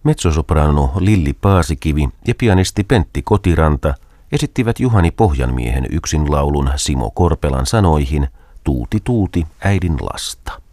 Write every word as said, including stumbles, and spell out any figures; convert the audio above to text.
Mezzosoprano Lilli Paasikivi ja pianisti Pentti Kotiranta esittivät Juhani Pohjanmiehen yksinlaulun Simo Korpelan sanoihin Tuuti tuuti äidin lasta.